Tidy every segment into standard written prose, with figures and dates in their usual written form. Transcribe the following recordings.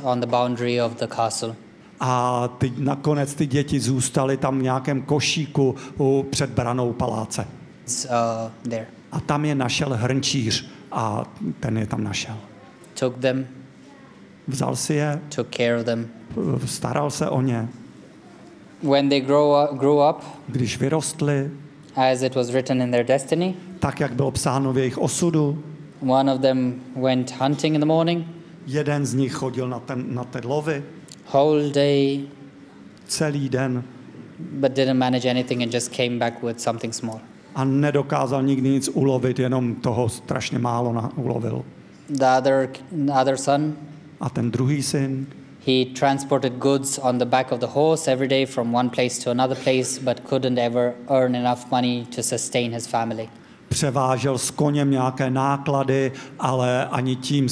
on the boundary of the castle. A nakonec ty děti zůstaly tam v nějakém košíku před branou paláce. There. A tam je našel hrnčíř a ten je tam našel. Took them, Vzal si je, took care of them. staral se o ně. When they grew up, Když vyrostli, as it was written in their destiny, tak jak bylo psáno v jejich osudu, one of them went hunting in the morning, jeden z nich chodil na ty lovy whole day, celý den but didn't manage anything and just came back with something small. a nedokázal nikdy nic ulovit, jenom toho strašně málo ulovil. The other son, A ten druhý syn, he transported goods on the back of the horse every day from one place to another place, but couldn't ever earn enough money to sustain his family. převážel s koněm nějaké náklady, ale ani tím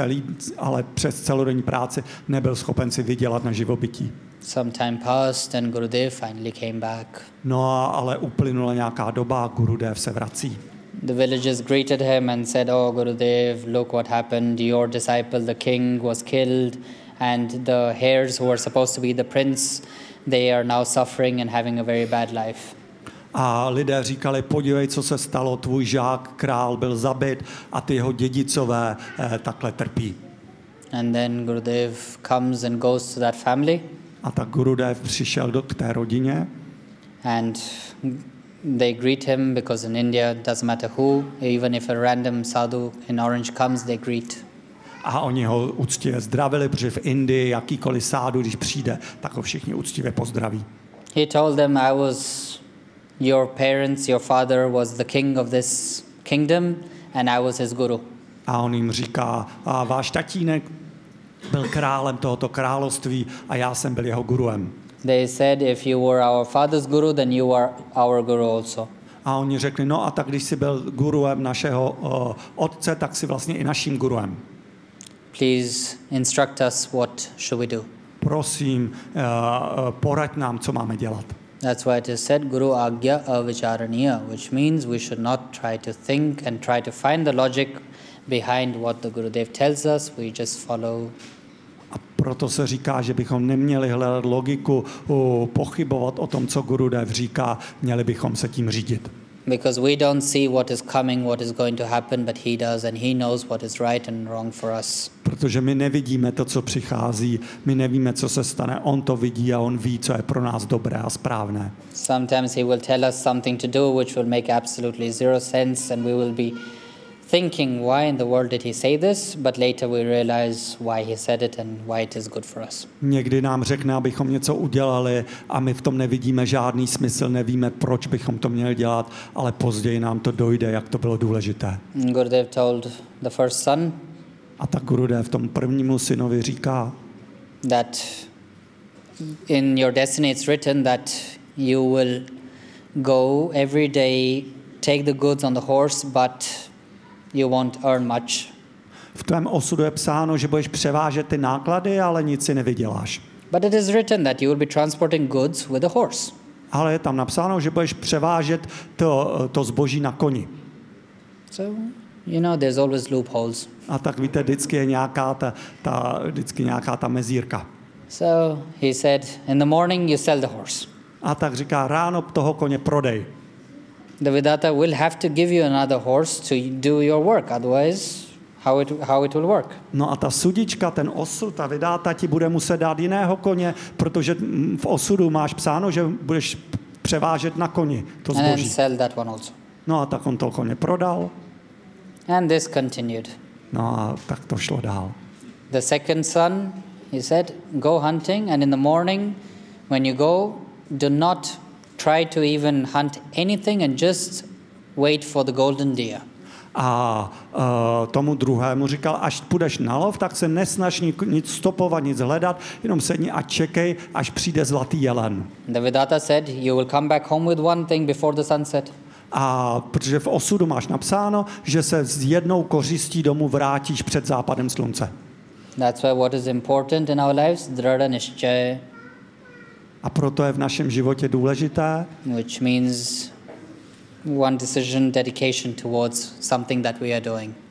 ale přes celodenní práci nebyl schopen si vydělat na živobytí. Some time passed and Gurudev finally came back. No ale uplynula nějaká doba a Gurudev se vrací. The villagers greeted him and said, "Oh Gurudev, look what happened. Your disciple, the king, was killed, and the heirs who were supposed to be the prince, they are now suffering and having a very bad life." A lidé říkali, podívej, co se stalo, tvůj žák, král, byl zabit a ty jeho dědicové takhle trpí. And then Gurudev comes and goes to that family. A tak Gurudev přišel k té rodině. And they greet him because in India, doesn't matter who, even if a random sadhu in orange comes, they greet. A oni ho úctivě zdravili, protože v Indii jakýkoliv sádu, když přijde, tak ho všichni úctivě pozdraví. He told them, "I was your parents, your father was the king of this kingdom, and I was his guru." A on jim říká, a váš tatínek byl králem tohoto království a já jsem byl jeho guruem. They said, "If you were our father's guru, then you are our guru also." A oni řekli, no a tak když jsi byl guruem našeho otce, tak jsi vlastně i naším guruem. Please instruct us, what should we do? Prosím, poraď nám, co máme dělat. That's why it is said, Guru Agya Avicharaniya, which means we should not try to think and try to find the logic behind what the Gurudev tells us. We just follow. A proto se říká, že bychom neměli hledat logiku, pochybovat o tom, co Gurudev říká, měli bychom se tím řídit. Because we don't see what is coming, what is going to happen, but he does, and he knows what is right and wrong for us. Protože my nevidíme to, co přichází, my nevíme, co se stane, on to vidí a on ví, co je pro nás dobré a správné. Sometimes he will tell us something to do which will make absolutely zero sense, and we will be thinking, why in the world did he say this? But later we realize why he said it and why it is good for us. Někdy nám řekne, abychom něco udělali a my v tom nevidíme žádný smysl, nevíme, proč bychom to měli dělat, ale později nám to dojde, jak to bylo důležité. Gurudev told the first son, a tak Gurudev tomu prvnímu synovi říká, that in your destiny it's written that you will go every day, take the goods on the horse, but you won't earn much. V tvém osudu je psáno, že budeš převážet ty náklady, ale nic si nevyděláš. But it is written that you will be transporting goods with a horse. Ale je tam napsáno, že budeš převážet to zboží na koni. So, you know, there's always loopholes. A tak víte, vždycky je nějaká ta mezírka. So he said, in the morning you sell the horse. A tak říká, ráno toho koně prodej. The Vedanta will have to give you another horse to do your work, otherwise how it will work. No a ta sudička, ten osud, ta Vedanta ti bude muset dát jiného koně, protože v osudu máš psáno, že budeš převážet na koni to zboží. And then sell that one also. No a tak on to koně prodal. And this continued. No a tak to šlo dál. The second son, he said, go hunting, and in the morning when you go, do not try to even hunt anything and just wait for the golden deer. A tomu druhému říkal, až půjdeš na lov, tak se nesnaž nic stopovat, nic hledat, jenom sedni a čekej, až přijde zlatý jelen. The Vedanta said, you will come back home with one thing before the sunset. A protože v osudu máš napsáno, že se s jednou kořistí domů vrátíš před západem slunce. That's why what is important in our lives, Dhrada Nishchaya. A proto je v našem životě důležité, Which means one decision, dedication towards something that we are doing.